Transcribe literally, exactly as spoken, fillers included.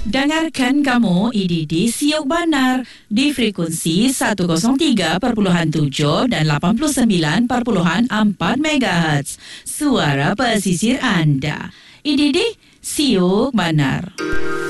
Dengarkan kamu I D D Siok Banar di frekuensi seratus tiga perpuluhan tujuh dan lapan puluh sembilan perpuluhan empat megahertz. Suara pesisir anda. I D D Siok Banar.